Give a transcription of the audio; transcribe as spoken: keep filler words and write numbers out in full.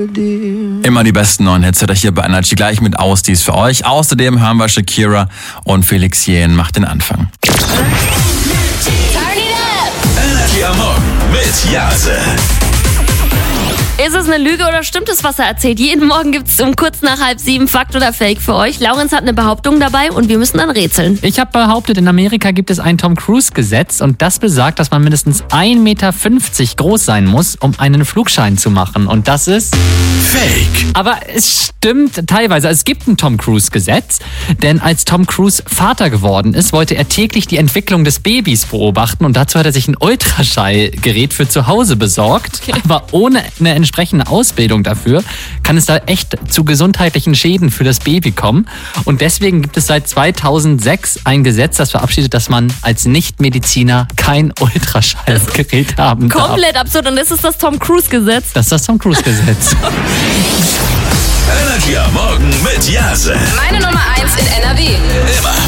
Immer die besten neuen Hits hört ihr hier bei Energy gleich mit Ausdies für euch. Außerdem hören wir Shakira und Felix Jähn macht den Anfang. Energy am Morgen mit Jase. Ist es eine Lüge oder stimmt es, was er erzählt? Jeden Morgen gibt es um kurz nach halb sieben Fakt oder Fake für euch. Laurenz hat eine Behauptung dabei und wir müssen dann rätseln. Ich habe behauptet, in Amerika gibt es ein Tom Cruise-Gesetz und das besagt, dass man mindestens ein Meter fünfzig groß sein muss, um einen Flugschein zu machen. Und das ist Fake. Aber es stimmt teilweise. Es gibt ein Tom Cruise-Gesetz, denn als Tom Cruise Vater geworden ist, wollte er täglich die Entwicklung des Babys beobachten und dazu hat er sich ein Ultraschallgerät für zu Hause besorgt. Okay. Aber ohne eine entsprechende Ausbildung dafür kann es da echt zu gesundheitlichen Schäden für das Baby kommen. Und deswegen gibt es seit zweitausendsechs ein Gesetz, das verabschiedet, dass man als Nichtmediziner kein Ultraschallgerät haben darf. Komplett absurd. Und das ist das Tom Cruise-Gesetz. Das ist das Tom Cruise-Gesetz. Energy am Morgen mit Jase. Meine Nummer